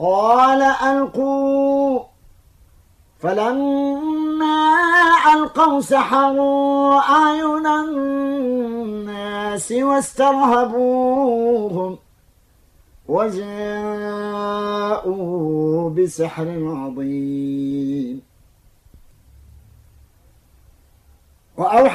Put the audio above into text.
قال ألقوا، فلما ألقوا سحروا أعين الناس واسترهبوهم وجاءوا بسحر عظيم. وأوحى